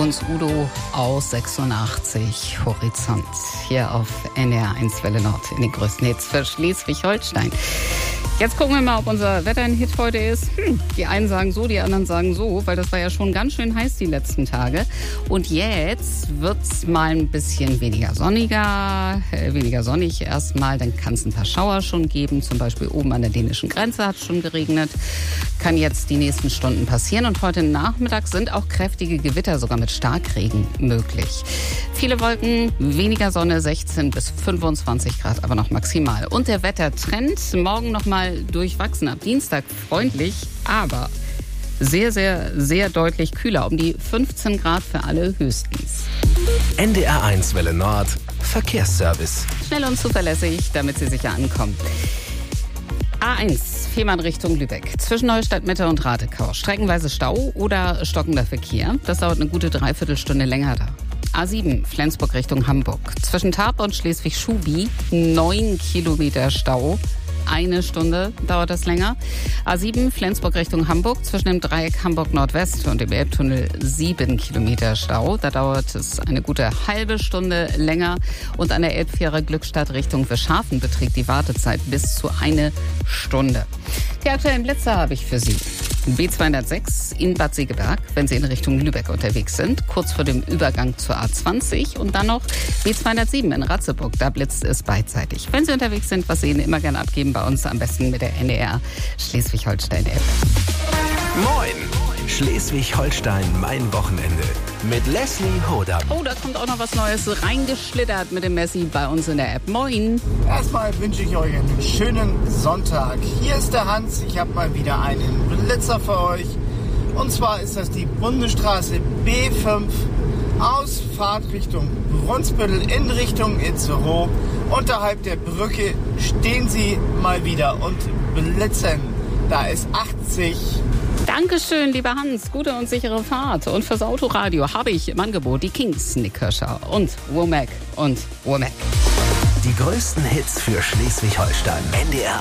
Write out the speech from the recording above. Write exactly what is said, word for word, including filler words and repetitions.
uns Udo aus sechsundachtzig Horizont hier auf N D R eins Welle Nord in den größten Hits für Schleswig-Holstein. Jetzt gucken wir mal, ob unser Wetter ein Hit heute ist. Hm, die einen sagen so, die anderen sagen so, weil das war ja schon ganz schön heiß die letzten Tage. Und jetzt wird's mal ein bisschen weniger sonniger, äh, weniger sonnig erstmal. Dann kann es ein paar Schauer schon geben. Zum Beispiel oben an der dänischen Grenze hat es schon geregnet. Kann jetzt die nächsten Stunden passieren. Und heute Nachmittag sind auch kräftige Gewitter, sogar mit Starkregen möglich. Viele Wolken, weniger Sonne, sechzehn bis fünfundzwanzig Grad, aber noch maximal. Und der Wettertrend, morgen nochmal durchwachsen. Ab Dienstag freundlich, aber sehr, sehr, sehr deutlich kühler. Um die fünfzehn Grad für alle höchstens. N D R eins Welle Nord, Verkehrsservice. Schnell und zuverlässig, damit Sie sicher ankommen. A eins, Fehmarn Richtung Lübeck. Zwischen Neustadt Mitte und Radekau. Streckenweise Stau oder stockender Verkehr. Das dauert eine gute Dreiviertelstunde länger da. A sieben, Flensburg Richtung Hamburg. Zwischen Tarp und Schleswig-Schubi neun Kilometer Stau. Eine Stunde dauert das länger. A sieben, Flensburg Richtung Hamburg. Zwischen dem Dreieck Hamburg Nordwest und dem Elbtunnel sieben Kilometer Stau. Da dauert es eine gute halbe Stunde länger. Und an der Elbfähre Glückstadt Richtung Wischhafen beträgt die Wartezeit bis zu eine Stunde. Die aktuellen Blitzer habe ich für Sie. B zweihundertsechs in Bad Segeberg, wenn Sie in Richtung Lübeck unterwegs sind, kurz vor dem Übergang zur A zwanzig. Und dann noch B zweihundertsieben in Ratzeburg, da blitzt es beidseitig. Wenn Sie unterwegs sind, was Sie Ihnen immer gerne abgeben, bei uns am besten mit der N D R Schleswig-Holstein-App. Moin! Schleswig-Holstein, mein Wochenende. Mit Leslie Hodam. Oh, da kommt auch noch was Neues reingeschlittert mit dem Messi bei uns in der App. Moin! Erstmal wünsche ich euch einen schönen Sonntag. Hier ist der Hans. Ich habe mal wieder einen Blitzer für euch. Und zwar ist das die Bundesstraße B fünf aus Fahrtrichtung Brunsbüttel in Richtung Itzehoe. Unterhalb der Brücke stehen sie mal wieder und blitzen. Da ist achtzig. Dankeschön, lieber Hans. Gute und sichere Fahrt. Und fürs Autoradio habe ich im Angebot die Kings, Nick Kirscher und Womack und Womack. Die größten Hits für Schleswig-Holstein. N D R